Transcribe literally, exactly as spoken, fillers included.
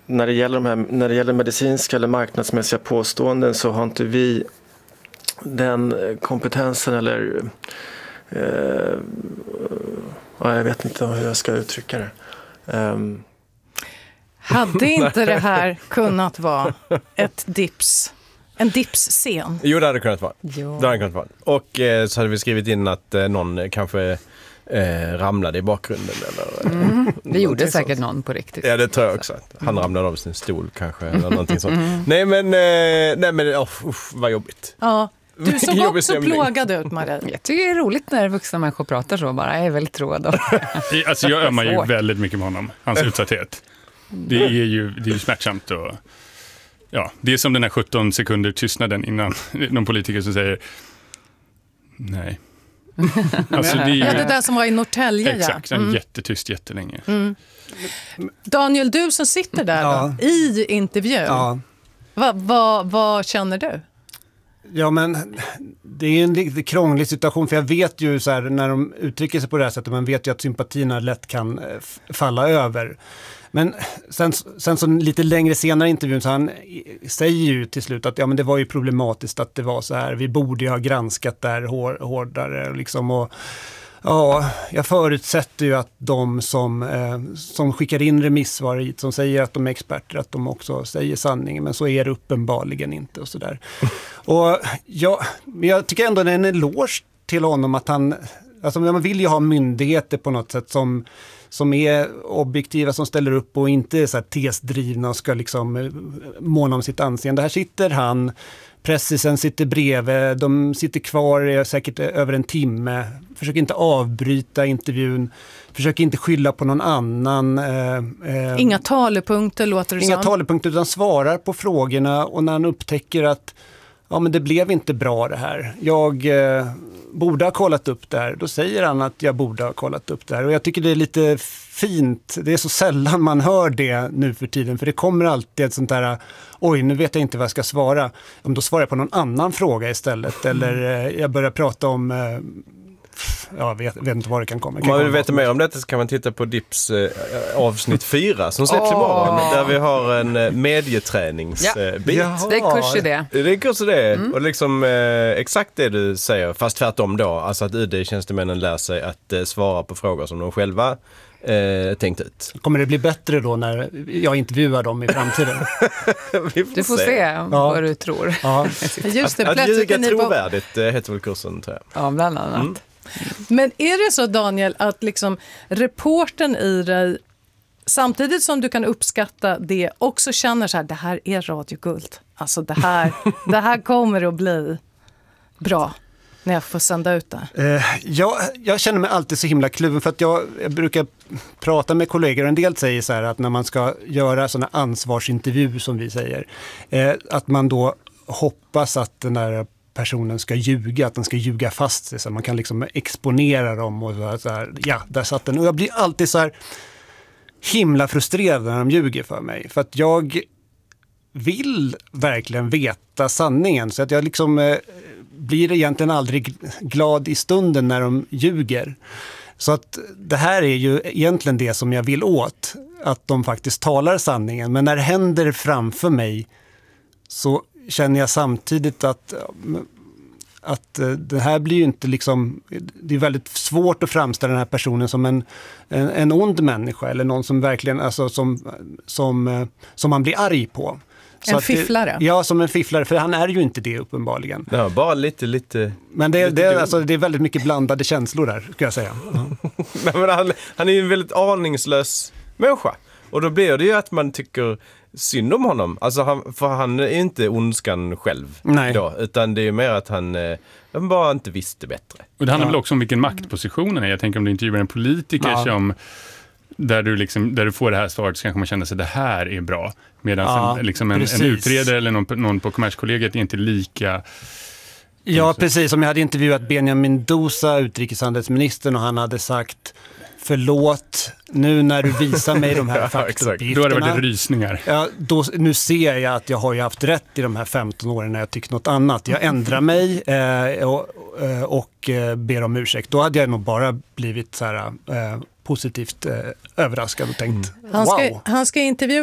när det gäller de här, när det gäller medicinska eller marknadsmässiga påståenden så har inte vi den kompetensen eller eh, ja, jag vet inte hur jag ska uttrycka det. Um. Hade inte det här kunnat vara ett dips? En dipsscen? Jo, det hade kunnat vara. Jo. Det hade kunnat vara. Och eh, så hade vi skrivit in att eh, någon kanske eh, ramlade i bakgrunden. Eller, mm. Det gjorde säkert så. Någon på riktigt. Ja, det tror jag också. Han mm. ramlade av sin stol kanske. Eller någonting sånt. Mm. Nej, men, eh, nej, men oh, uff, vad jobbigt. Ja. Du såg också plågad ut, Marie. Jag tycker det är roligt när vuxna människor pratar så bara. Jag är väldigt råd. Alltså jag ömmar ju väldigt mycket med honom. Hans utsatthet. Det är ju, det är ju smärtsamt. Och, ja, det är som den här sjutton sekunder tystnaden innan någon politiker som säger nej. Alltså, det, är ju, ja, det där som var i Norrtälje. Exakt, ja. Mm. Jättetyst jättelänge. Mm. Daniel, du som sitter där ja. då, i intervjun. Ja. Vad va, va känner du? Ja, men det är en lite krånglig situation, för jag vet ju så här, när de uttrycker sig på det här sättet, man vet ju att sympatierna lätt kan f- falla över. Men sen, sen så lite längre senare i intervjun så han säger ju till slut att ja, men det var ju problematiskt att det var så här, vi borde ju ha granskat där hår, hårdare liksom, och ja, jag förutsätter ju att de som, eh, som skickar in remissvar hit, som säger att de är experter, att de också säger sanningen, men så är det uppenbarligen inte och sådär. Och ja, men jag tycker ändå det är en eloge till honom att han, alltså man vill ju ha myndigheter på något sätt som, som är objektiva, som ställer upp och inte är så här tesdrivna och ska liksom måna om sitt anseende. Här sitter han, pressisen sitter bredvid, de sitter kvar säkert över en timme, försöker inte avbryta intervjun, försöker inte skylla på någon annan. Eh, eh, inga talepunkter låter det Inga som. talepunkter, utan svarar på frågorna, och när han upptäcker att ja, men det blev inte bra det här, jag eh, borde ha kollat upp det här, då säger han att jag borde ha kollat upp det här. Och jag tycker det är lite fint, det är så sällan man hör det nu för tiden, för det kommer alltid ett sånt där, oj nu vet jag inte vad jag ska svara, om då svarar jag på någon annan fråga istället, eller eh, jag börjar prata om eh, jag vet, vet inte vad det kan komma. Om man vill veta mer om detta så kan man titta på Dips eh, avsnitt fyra som släpps oh. imorgon, där vi har en eh, medieträningsbit. Ja. Det är kurs i det. Det är kurs i det. Mm. Och liksom eh, exakt det du säger, fast tvärtom då. Alltså att U D-tjänstemännen lär sig att eh, svara på frågor som de själva Eh, tänkt ut. Kommer det bli bättre då när jag intervjuar dem i framtiden? får du får se, se ja. vad du tror. Ja. Just det, att, att ljuga ni trovärdigt var... heter väl kursen, tror jag. Ja, bland annat. Mm. Men är det så, Daniel, att liksom reporten i dig, samtidigt som du kan uppskatta det, också känner så här, det här är radioguld. Alltså det här, det här kommer att bli bra när jag får sända ut det? Uh, jag, jag känner mig alltid så himla kluven, för att jag, jag brukar prata med kollegor, en del säger så här att när man ska göra sådana ansvarsintervju som vi säger, eh, att man då hoppas att den där personen ska ljuga, att den ska ljuga fast sig, så man kan liksom exponera dem och så här, ja, där satt den. Och jag blir alltid så här himla frustrerad när de ljuger för mig, för att jag vill verkligen veta sanningen, så att jag liksom eh, blir egentligen aldrig glad i stunden när de ljuger. Så att det här är ju egentligen det som jag vill åt, att de faktiskt talar sanningen. Men när det händer framför mig så känner jag samtidigt att, att det här blir ju inte liksom, det är väldigt svårt att framställa den här personen som en, en, en ond människa, eller någon som verkligen, alltså som, som, som man blir arg på. Så en fifflare. Det, ja, som en fifflare, för han är ju inte det uppenbarligen. Ja, bara lite, lite... Men det, lite det, alltså, det är väldigt mycket blandade känslor där, ska jag säga. Nej, men han, han är ju en väldigt aningslös människa. Och då blir det ju att man tycker synd om honom. Alltså han, för han är inte ondskan själv. Nej. Då, utan det är mer att han, han bara inte visste bättre. Och det handlar ja. väl också om vilken maktpositionen är. Jag tänker om du intervjuar en politiker ja. som... Där du, liksom, där du får det här svaret så kanske man känner sig det här är bra. Medan ja, en, liksom en, en utredare eller någon, någon på Kommerskollegiet är inte lika... Ja, precis. Om jag hade intervjuat Benjamin Dosa, utrikeshandelsministern, och han hade sagt förlåt, nu när du visar mig de här ja, faktauppgifterna. Då har det varit rysningar. Ja, då, nu ser jag att jag har ju haft rätt i de här femton åren när jag tyckt något annat. Jag ändrar mig eh, och, och eh, ber om ursäkt. Då hade jag nog bara blivit så här... Eh, positivt eh, överraskad och tänkt, han ska, wow. Han ska intervjua